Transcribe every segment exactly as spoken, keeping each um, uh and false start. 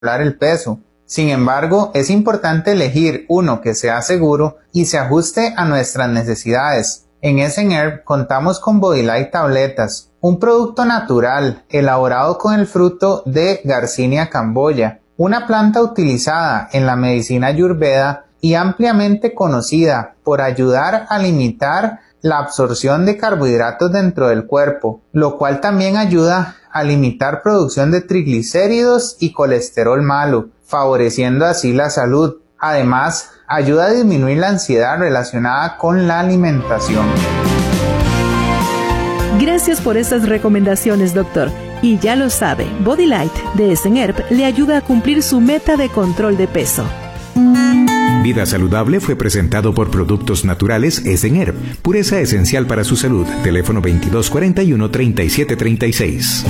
el peso. Sin embargo, es importante elegir uno que sea seguro y se ajuste a nuestras necesidades. En Essenherb contamos con Bodylite tabletas, un producto natural elaborado con el fruto de Garcinia camboya, una planta utilizada en la medicina ayurveda y ampliamente conocida por ayudar a limitar la absorción de carbohidratos dentro del cuerpo, lo cual también ayuda a limitar producción de triglicéridos y colesterol malo, favoreciendo así la salud. Además, ayuda a disminuir la ansiedad relacionada con la alimentación. Gracias por estas recomendaciones, doctor. Y ya lo sabe, Bodylite de Essenherb le ayuda a cumplir su meta de control de peso. Vida Saludable fue presentado por Productos Naturales Essenherb, pureza esencial para su salud. Teléfono veintidós cuarenta y uno, treinta y siete treinta y seis.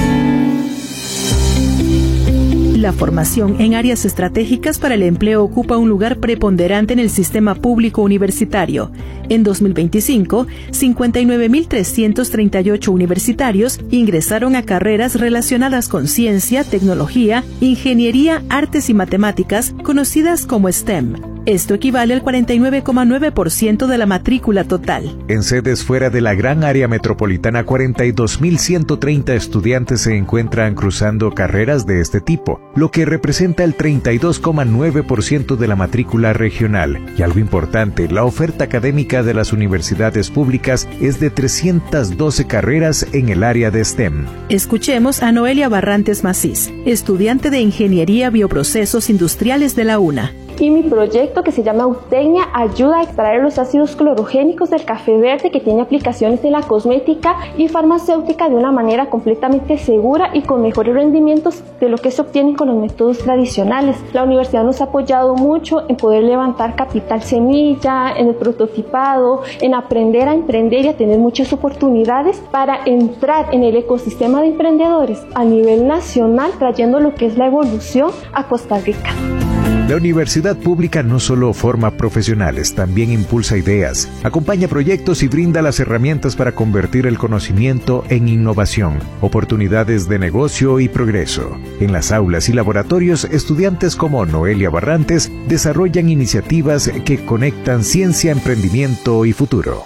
La formación en áreas estratégicas para el empleo ocupa un lugar preponderante en el sistema público universitario. En dos mil veinticinco, cincuenta y nueve mil trescientos treinta y ocho universitarios ingresaron a carreras relacionadas con ciencia, tecnología, ingeniería, artes y matemáticas, conocidas como STEM. Esto equivale al cuarenta y nueve coma nueve por ciento de la matrícula total. En sedes fuera de la gran área metropolitana, cuarenta y dos mil ciento treinta estudiantes se encuentran cruzando carreras de este tipo, lo que representa el treinta y dos coma nueve por ciento de la matrícula regional. Y algo importante, la oferta académica de las universidades públicas es de trescientas doce carreras en el área de STEM. Escuchemos a Noelia Barrantes Macís, estudiante de Ingeniería Bioprocesos Industriales de la UNA. Y mi proyecto, que se llama Eutecnia, ayuda a extraer los ácidos clorogénicos del café verde, que tiene aplicaciones en la cosmética y farmacéutica de una manera completamente segura y con mejores rendimientos de lo que se obtienen con los métodos tradicionales. La universidad nos ha apoyado mucho en poder levantar capital semilla, en el prototipado, en aprender a emprender y a tener muchas oportunidades para entrar en el ecosistema de emprendedores a nivel nacional, trayendo lo que es la evolución a Costa Rica. La universidad pública no solo forma profesionales, también impulsa ideas, acompaña proyectos y brinda las herramientas para convertir el conocimiento en innovación, oportunidades de negocio y progreso. En las aulas y laboratorios, estudiantes como Noelia Barrantes desarrollan iniciativas que conectan ciencia, emprendimiento y futuro.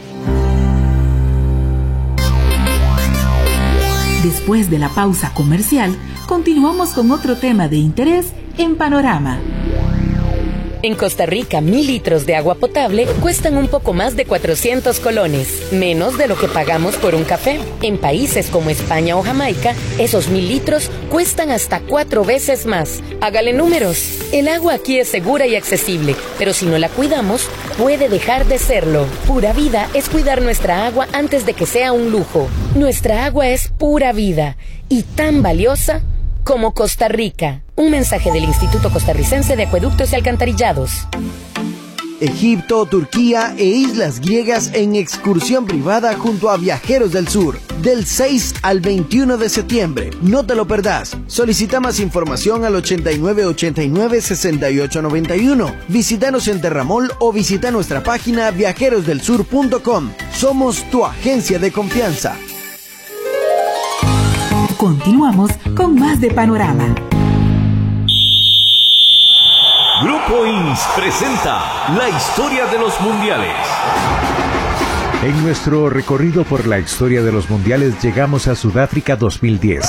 Después de la pausa comercial, continuamos con otro tema de interés en Panorama. En Costa Rica, mil litros de agua potable cuestan un poco más de cuatrocientos colones, menos de lo que pagamos por un café. En países como España o Jamaica, esos mil litros cuestan hasta cuatro veces más. Hágale números. El agua aquí es segura y accesible, pero si no la cuidamos, puede dejar de serlo. Pura Vida es cuidar nuestra agua antes de que sea un lujo. Nuestra agua es pura vida y tan valiosa como Costa Rica. Un mensaje del Instituto Costarricense de Acueductos y Alcantarillados. Egipto, Turquía e islas griegas en excursión privada junto a Viajeros del Sur, del seis al veintiuno de septiembre. No te lo perdás. Solicita más información al ochenta y nueve ochenta y nueve sesenta y ocho noventa y uno. Visítanos en Terramol o visita nuestra página viajeros del sur punto com. Somos tu agencia de confianza. Continuamos con más de Panorama. Grupo I N S presenta la historia de los mundiales. En nuestro recorrido por la historia de los mundiales llegamos a Sudáfrica dos mil diez.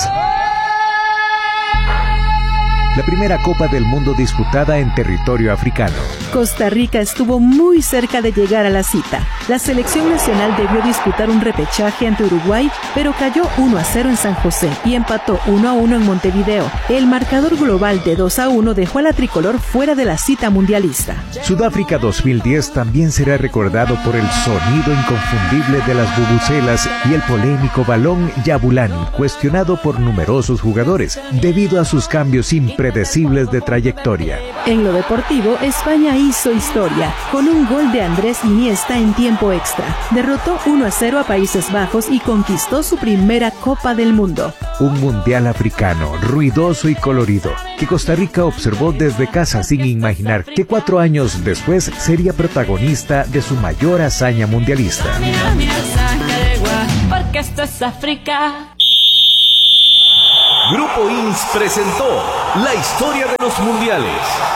La primera Copa del Mundo disputada en territorio africano. Costa Rica estuvo muy cerca de llegar a la cita. La selección nacional debió disputar un repechaje ante Uruguay, pero cayó uno a cero en San José y empató uno a uno en Montevideo. El marcador global de dos a uno dejó a la tricolor fuera de la cita mundialista. Sudáfrica dos mil diez también será recordado por el sonido inconfundible de las bubucelas y el polémico balón Yabulani, cuestionado por numerosos jugadores debido a sus cambios impredecibles de trayectoria. En lo deportivo, España hizo historia con un gol de Andrés Iniesta en tiempo extra. Derrotó uno a cero a Países Bajos y conquistó su primera Copa del Mundo. Un mundial africano, ruidoso y colorido, que Costa Rica observó desde casa sin imaginar que cuatro años después sería protagonista de su mayor hazaña mundialista. Mira, mira, sangre, porque esto es África. Grupo I N S presentó la historia de los mundiales.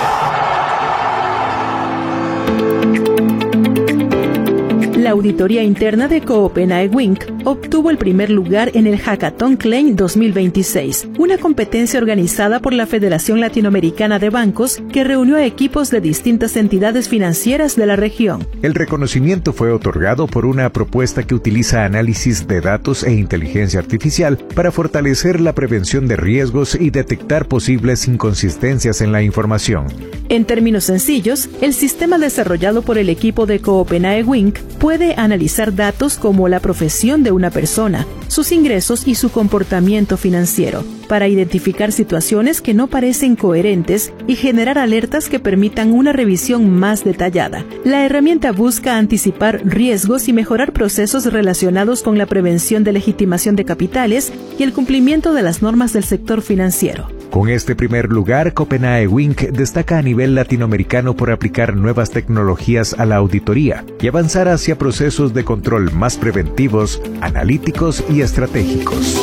La auditoría interna de Copenhagen Wink obtuvo el primer lugar en el Hackathon Klein dos mil veintiséis, una competencia organizada por la Federación Latinoamericana de Bancos que reunió a equipos de distintas entidades financieras de la región. El reconocimiento fue otorgado por una propuesta que utiliza análisis de datos e inteligencia artificial para fortalecer la prevención de riesgos y detectar posibles inconsistencias en la información. En términos sencillos, el sistema desarrollado por el equipo de Copenhagen Wink puede analizar datos como la profesión de una persona, sus ingresos y su comportamiento financiero, para identificar situaciones que no parecen coherentes y generar alertas que permitan una revisión más detallada. La herramienta busca anticipar riesgos y mejorar procesos relacionados con la prevención de legitimación de capitales y el cumplimiento de las normas del sector financiero. Con este primer lugar, Copenhagen Wink destaca a nivel latinoamericano por aplicar nuevas tecnologías a la auditoría y avanzar hacia procesos de control más preventivos, analíticos y estratégicos.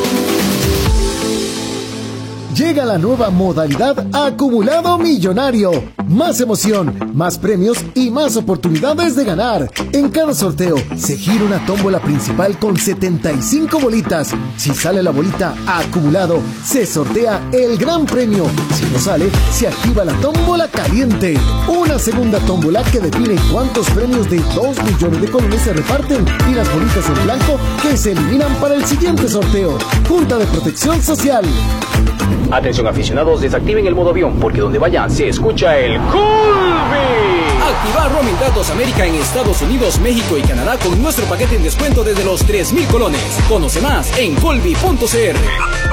Llega la nueva modalidad Acumulado Millonario. Más emoción, más premios y más oportunidades de ganar. En cada sorteo se gira una tómbola principal con setenta y cinco bolitas. Si sale la bolita Acumulado, se sortea el gran premio. Si no sale, se activa la tómbola caliente. Una segunda tómbola que define cuántos premios de dos millones de colones se reparten y las bolitas en blanco que se eliminan para el siguiente sorteo. Junta de Protección Social. Atención aficionados, desactiven el modo avión porque donde vayan se escucha el Colby. Activar roaming datos América en Estados Unidos, México y Canadá con nuestro paquete en descuento desde los tres mil colones. Conoce más en colby punto c r.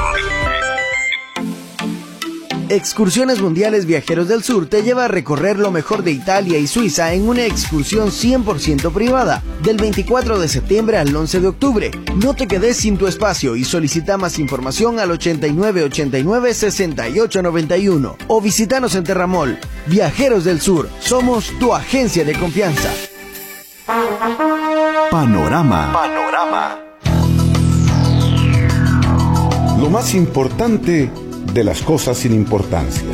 Excursiones Mundiales Viajeros del Sur te lleva a recorrer lo mejor de Italia y Suiza en una excursión cien por ciento privada, del veinticuatro de septiembre al once de octubre. No te quedes sin tu espacio y solicita más información al ochenta y nueve ochenta y nueve sesenta y ocho noventa y uno o visítanos en Terramol. Viajeros del Sur, somos tu agencia de confianza. Panorama. Panorama. Lo más importante de las cosas sin importancia.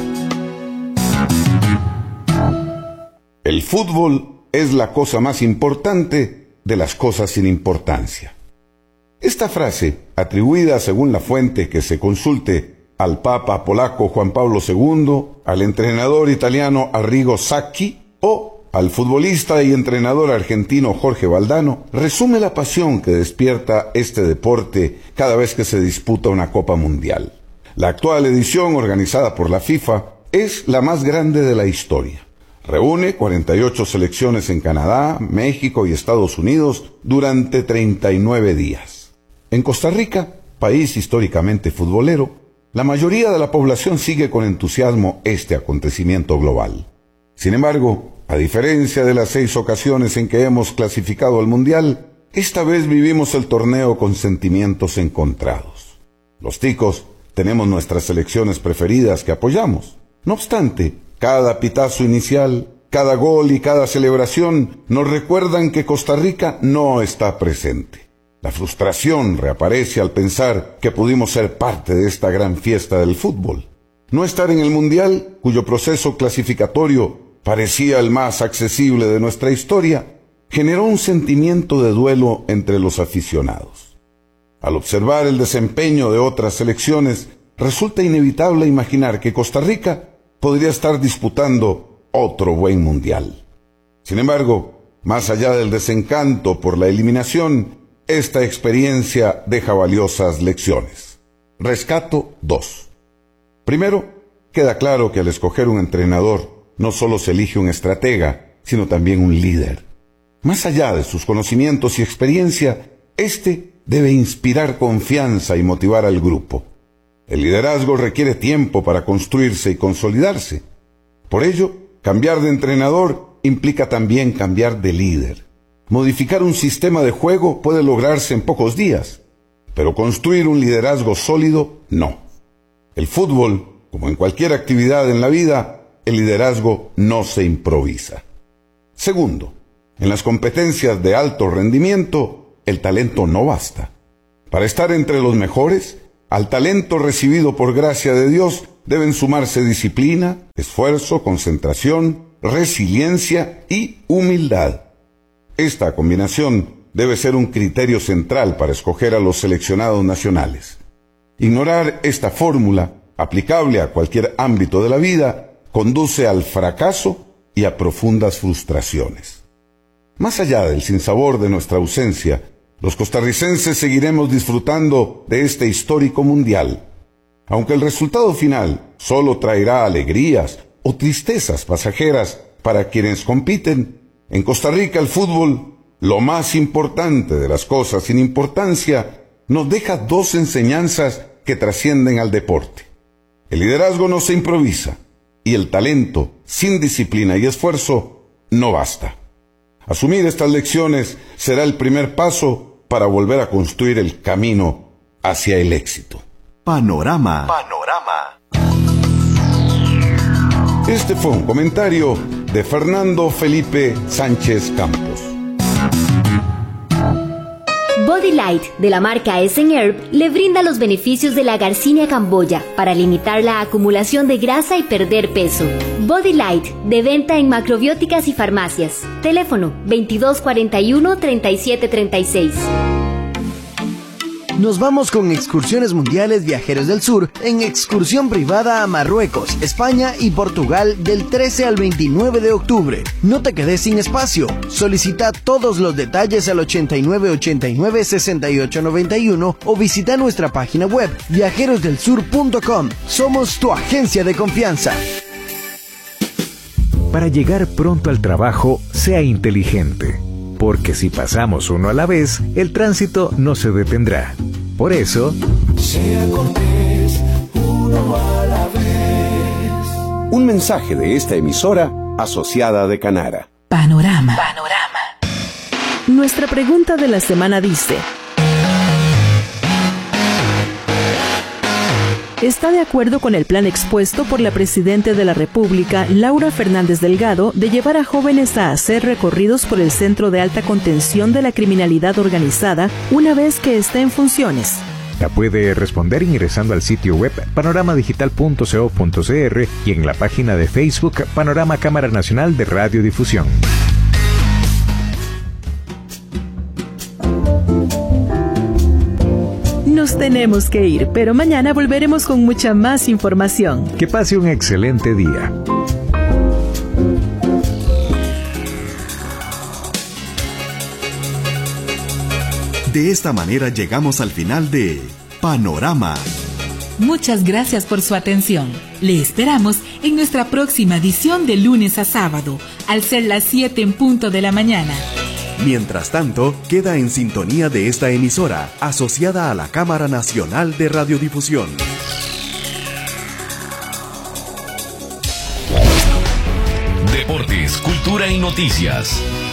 El fútbol es la cosa más importante de las cosas sin importancia. Esta frase, atribuida según la fuente que se consulte al Papa polaco Juan Pablo segundo, al entrenador italiano Arrigo Sacchi o al futbolista y entrenador argentino Jorge Valdano, resume la pasión que despierta este deporte cada vez que se disputa una Copa Mundial. La actual edición, organizada por la FIFA, es la más grande de la historia. Reúne cuarenta y ocho selecciones en Canadá, México y Estados Unidos durante treinta y nueve días. En Costa Rica, país históricamente futbolero, la mayoría de la población sigue con entusiasmo este acontecimiento global. Sin embargo, a diferencia de las seis ocasiones en que hemos clasificado al Mundial, esta vez vivimos el torneo con sentimientos encontrados. Los ticos tenemos nuestras selecciones preferidas que apoyamos. No obstante, cada pitazo inicial, cada gol y cada celebración nos recuerdan que Costa Rica no está presente. La frustración reaparece al pensar que pudimos ser parte de esta gran fiesta del fútbol. No estar en el Mundial, cuyo proceso clasificatorio parecía el más accesible de nuestra historia, generó un sentimiento de duelo entre los aficionados. Al observar el desempeño de otras selecciones, resulta inevitable imaginar que Costa Rica podría estar disputando otro buen mundial. Sin embargo, más allá del desencanto por la eliminación, esta experiencia deja valiosas lecciones. Rescato dos. Primero, queda claro que al escoger un entrenador, no solo se elige un estratega, sino también un líder. Más allá de sus conocimientos y experiencia, este debe inspirar confianza y motivar al grupo. El liderazgo requiere tiempo para construirse y consolidarse. Por ello, cambiar de entrenador implica también cambiar de líder. Modificar un sistema de juego puede lograrse en pocos días, pero construir un liderazgo sólido, no. El fútbol, como en cualquier actividad en la vida, el liderazgo no se improvisa. Segundo, en las competencias de alto rendimiento, el talento no basta. Para estar entre los mejores, Al talento recibido por gracia de Dios deben sumarse disciplina, esfuerzo, concentración, resiliencia y humildad. Esta combinación debe ser un criterio central para escoger a los seleccionados nacionales. Ignorar esta fórmula, aplicable a cualquier ámbito de la vida, conduce al fracaso y a profundas frustraciones. Más allá del sinsabor de nuestra ausencia, los costarricenses seguiremos disfrutando de este histórico mundial. Aunque el resultado final solo traerá alegrías o tristezas pasajeras para quienes compiten, en Costa Rica el fútbol, lo más importante de las cosas sin importancia, nos deja dos enseñanzas que trascienden al deporte. El liderazgo no se improvisa y el talento, sin disciplina y esfuerzo, no basta. Asumir estas lecciones será el primer paso para volver a construir el camino hacia el éxito. Panorama. Panorama. Este fue un comentario de Fernando Felipe Sánchez Campos. Body Light, de la marca Essen Herb, le brinda los beneficios de la Garcinia camboya para limitar la acumulación de grasa y perder peso. Body Light, de venta en macrobióticas y farmacias. Teléfono veintidós cuarenta y uno, treinta y siete treinta y seis. Nos vamos con Excursiones Mundiales Viajeros del Sur en excursión privada a Marruecos, España y Portugal del trece al veintinueve de octubre. No te quedes sin espacio. Solicita todos los detalles al ochenta y nueve ochenta y nueve, sesenta y ocho noventa y uno o visita nuestra página web viajeros del sur punto com. Somos tu agencia de confianza. Para llegar pronto al trabajo, sea inteligente. Porque si pasamos uno a la vez, el tránsito no se detendrá. Por eso, sea cortés, uno a la vez. Un mensaje de esta emisora asociada de Canara. Panorama. Panorama. Nuestra pregunta de la semana dice: ¿está de acuerdo con el plan expuesto por la Presidenta de la República, Laura Fernández Delgado, de llevar a jóvenes a hacer recorridos por el Centro de Alta Contención de la Criminalidad Organizada una vez que esté en funciones? La puede responder ingresando al sitio web panorama digital punto co punto cr y en la página de Facebook Panorama Cámara Nacional de Radiodifusión. Nos tenemos que ir, pero mañana volveremos con mucha más información. Que pase un excelente día. De esta manera llegamos al final de Panorama. Muchas gracias por su atención. Le esperamos en nuestra próxima edición de lunes a sábado, al ser las siete en punto de la mañana. Mientras tanto, queda en sintonía de esta emisora, asociada a la Cámara Nacional de Radiodifusión. Deportes, cultura y noticias.